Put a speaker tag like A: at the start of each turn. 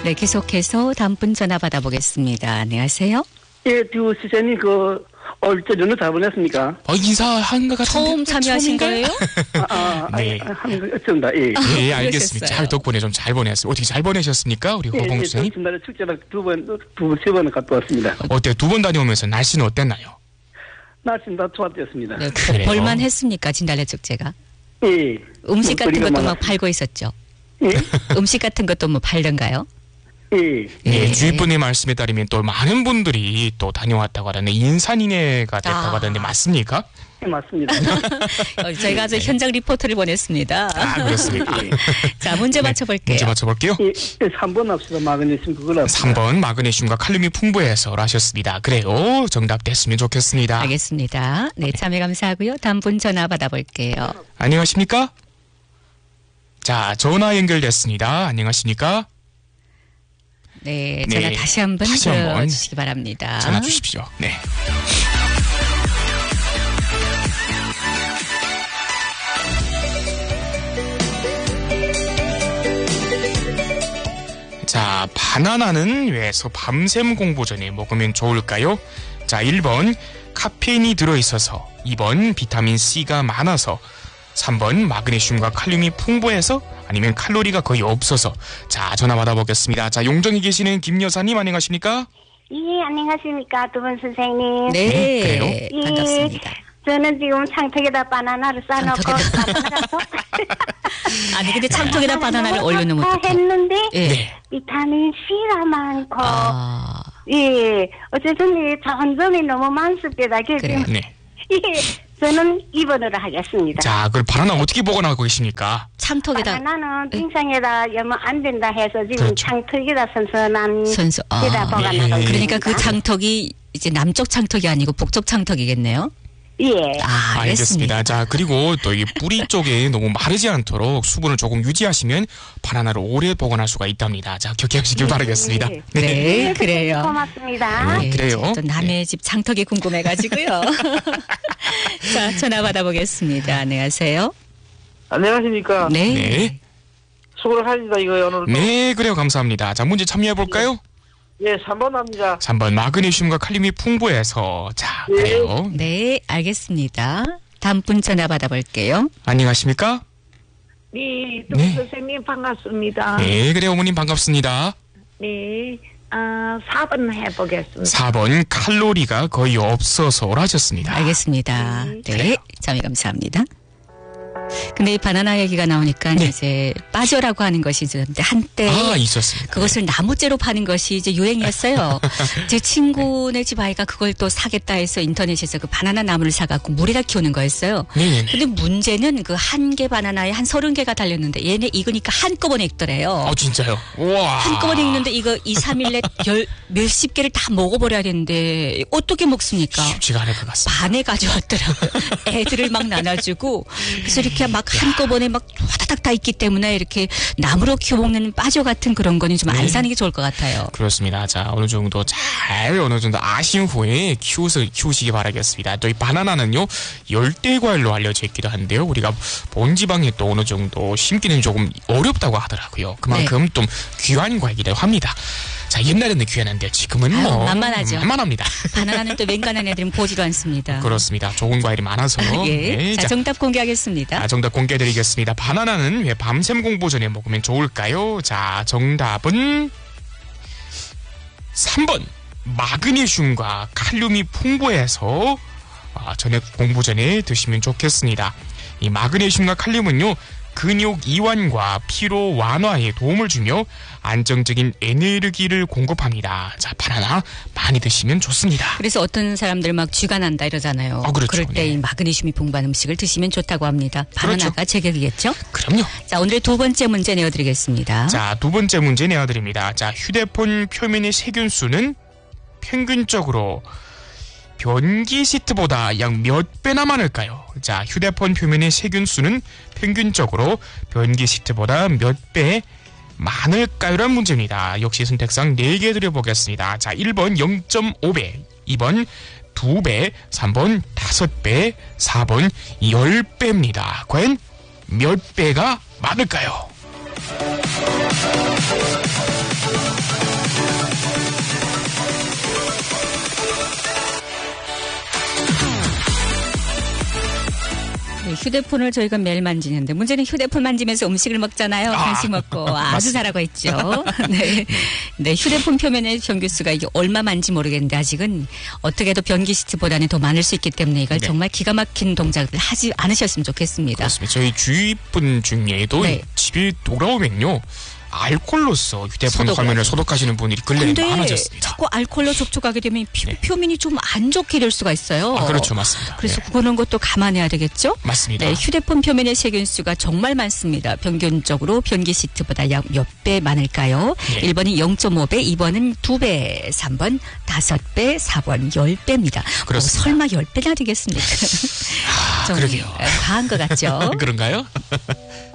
A: 네, 계속해서 다음 분 전화 받아보겠습니다. 안녕하세요.
B: 예, 듀 시장님 일제 전화 잘 보냈습니까?
C: 인사한 것 같은데.
A: 처음 참여하신 거예요?
C: 네.
B: 하는 거 어쩐다. 예.
C: 예, 알겠습니다. 잘 덕분에 좀 잘 보냈습니다. 어떻게 잘 보내셨습니까? 우리 허봉 선생님?
B: 지난달에 축제를 세 번 갔다 왔습니다.
C: 어때요? 2번 다녀오면서 날씨는 어땠나요?
B: 날씨는 다 좋았습니다.
A: 네,
C: 그래요?
A: 볼만 했습니까? 진달래 축제가?
B: 예.
A: 음식 같은 것도 막
B: 많았습니다.
A: 팔고 있었죠?
B: 예?
A: 음식 같은 것도 뭐 팔던가요?
B: 예.
C: 네, 주위분의 말씀에 따르면 또 많은 분들이 또 다녀왔다고 하는데 인산인해가 됐다고 하던데 맞습니까?
B: 예, 맞습니다.
A: 저희가 아주 현장 리포트를 보냈습니다.
C: 그렇습니까?
A: 자, 문제 맞춰볼게요.
C: 문제 맞춰볼게요.
B: 예, 3번 합시다. 마그네슘 그걸 합시다.
C: 3번 마그네슘과 칼륨이 풍부해서 하셨습니다. 그래요. 정답 됐으면 좋겠습니다.
A: 알겠습니다. 네, 참여 감사하고요. 다음 분 전화 받아볼게요.
C: 안녕하십니까? 자, 전화 연결됐습니다. 안녕하십니까?
A: 네, 전화
C: 네,
A: 다시 한번
C: 다시 한번
A: 들어주시기 바랍니다.
C: 전화 주십시오. 네. 자, 바나나는 왜서 밤샘 공부 전에 먹으면 좋을까요? 자, 1번 카페인이 들어있어서, 2번 비타민C가 많아서, 3번 마그네슘과 칼륨이 풍부해서, 아니면 칼로리가 거의 없어서. 자, 전화 받아보겠습니다. 자, 용정에 계시는 김 여사님 안녕하십니까?
D: 예, 안녕하십니까, 두 분 선생님.
A: 네,
C: 그래요?
A: 반갑습니다.
D: 저는 지금 창택에다 바나나를 싸놓고 바나나가
A: 아니, 근데 창통에다 바나나를 올려놓으면 어떡해?
D: 했는데
A: 예.
D: 비타민 C가 많고
A: 아,
D: 예, 어쨌든 이 좋은 점이 너무 많습니다.
A: 그래요.
C: 네.
D: 예, 저는 2번으로 하겠습니다.
C: 자, 그럼 바나나 어떻게 보관하고 계십니까?
A: 창턱에다
D: 바나나는冰箱에다 열면 안 된다 해서 지금
C: 그렇죠.
D: 창턱에다 선선한
A: 선수.
D: 데다 보관하고 있습니다.
A: 그러니까 그 창턱이 이제 남쪽 창턱이 아니고 북쪽 창턱이겠네요.
D: 예.
A: 아,
C: 알겠습니다. 자, 그리고 또 이 뿌리 쪽에 너무 마르지 않도록 수분을 조금 유지하시면 바나나를 오래 보관할 수가 있답니다. 자, 격려하시길 바라겠습니다.
A: 네, 그래요.
D: 고맙습니다.
A: 네,
C: 그래요?
A: 또 남의 집 창턱이 궁금해가지고요. 자, 전화 받아보겠습니다. 안녕하세요.
B: 안녕하십니까?
A: 네.
C: 네.
B: 수고를 하십니다. 이거 오늘.
C: 네, 그래요. 감사합니다. 자, 문제 참여해볼까요?
B: 예, 3번 합니다.
C: 3번 마그네슘과 칼륨이 풍부해서. 자, 그래요.
A: 네, 알겠습니다. 다음 분 전화 받아볼게요.
C: 안녕하십니까?
E: 네,
C: 네.
E: 선생님 반갑습니다.
C: 네, 그래요. 어머님 반갑습니다.
E: 네, 4번 해보겠습니다.
C: 4번 칼로리가 거의 없어서 하셨습니다.
A: 알겠습니다. 네, 참여 감사합니다. 근데 이 바나나 얘기가 나오니까
C: 네.
A: 이제 빠져라고 하는 것이 이제 한때
C: 있었습니다.
A: 그것을 나무째로 파는 것이 이제 유행이었어요. 제 친구네 집 아이가 그걸 또 사겠다 해서 인터넷에서 그 바나나 나무를 사갖고 물에다 키우는 거였어요.
C: 네네.
A: 근데 문제는 그 한 개 바나나에 한 30개가 달렸는데 얘네 익으니까 한꺼번에 익더래요.
C: 진짜요? 우와.
A: 한꺼번에 익는데 이거 2, 3일 내 몇십 개를 다 먹어버려야 되는데 어떻게 먹습니까?
C: 쉽지가 않을 것 같습니다.
A: 반에 가져왔더라고요. 애들을 막 나눠주고 그래서 이렇게 막 한꺼번에 막 화다닥 다 있기 때문에 이렇게 나무로 키워먹는 빠져 같은 그런 거는 좀 안 사는 게 좋을 것 같아요.
C: 그렇습니다. 자, 어느 정도 아신 후에 키우시기 바라겠습니다. 또 이 바나나는요, 열대 과일로 알려져 있기도 한데요. 우리가 본 지방에 또 어느 정도 심기는 조금 어렵다고 하더라고요. 그만큼 좀 귀한 과일이기도 합니다. 자, 옛날에는 귀한한데 지금은
A: 만만하죠.
C: 만만합니다.
A: 바나나는 또 맹간한 애들은 보지도 않습니다.
C: 그렇습니다. 좋은 과일이 많아서.
A: 예.
C: 네,
A: 자, 정답 공개하겠습니다.
C: 정답 공개해드리겠습니다. 바나나는 왜 밤샘 공부 전에 먹으면 좋을까요? 자, 정답은 3번 마그네슘과 칼륨이 풍부해서 저녁 공부 전에 드시면 좋겠습니다. 이 마그네슘과 칼륨은요, 근육 이완과 피로 완화에 도움을 주며 안정적인 에너지를 공급합니다. 자, 바나나 많이 드시면 좋습니다.
A: 그래서 어떤 사람들 막 쥐가 난다 이러잖아요.
C: 그렇죠.
A: 그럴 때
C: 네.
A: 이 마그네슘이 풍부한 음식을 드시면 좋다고 합니다. 바나나가
C: 그렇죠.
A: 제격이겠죠?
C: 그럼요.
A: 자, 오늘의 두 번째 문제 내어드리겠습니다.
C: 자, 두 번째 문제 내어드립니다. 자, 휴대폰 표면의 세균수는 평균적으로 변기 시트보다 약 몇 배나 많을까요? 자, 휴대폰 표면의 세균수는 평균적으로 변기 시트보다 몇 배 많을까요? 라는 문제입니다. 역시 선택상 4개 드려보겠습니다. 자, 1번 0.5배, 2번 2배, 3번 5배, 4번 10배입니다. 과연 몇 배가 많을까요?
A: 휴대폰을 저희가 매일 만지는데 문제는 휴대폰 만지면서 음식을 먹잖아요. 간식 먹고 아주 잘하고 있죠. 네. 네, 휴대폰 표면의 변기수가 이게 얼마만지 모르겠는데 아직은 어떻게 해도 변기 시트보다는 더 많을 수 있기 때문에 이걸
C: 네.
A: 정말 기가 막힌 동작을 하지 않으셨으면 좋겠습니다.
C: 그렇습니다. 저희 주위 분 중에도
A: 네.
C: 집에 돌아오면요. 알콜로서 휴대폰
A: 소독을
C: 화면을
A: 하죠.
C: 소독하시는 분들이 근래에
A: 근데
C: 많아졌습니다.
A: 자꾸 알코올로 접촉하게 되면 표면이 좀 안 좋게 될 수가 있어요.
C: 그렇죠. 맞습니다.
A: 그래서
C: 네.
A: 그거는 것도 감안해야 되겠죠?
C: 맞습니다.
A: 네, 휴대폰 표면의 세균수가 정말 많습니다. 평균적으로 변기 시트보다 약 몇 배 많을까요?
C: 네.
A: 1번이 0.5배, 2번은 2배, 3번 5배, 4번 10배입니다.
C: 그렇습니다.
A: 설마 10배나 되겠습니까? 좀
C: 그러게요.
A: 과한 것 같죠?
C: 그런가요?